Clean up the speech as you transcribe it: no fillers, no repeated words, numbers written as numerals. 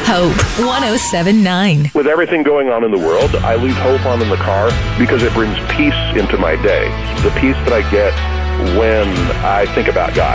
Hope 107.9. With everything going on in the world, I leave Hope on in the car because it brings peace into my day. The peace that I get when I think about God.